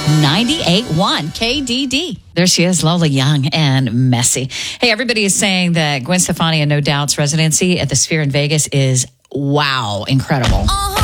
98.1 KDD. There she is, Lola Young and Messy. Hey, everybody is saying that Gwen Stefani and No Doubt's residency at the Sphere in Vegas is, wow, incredible.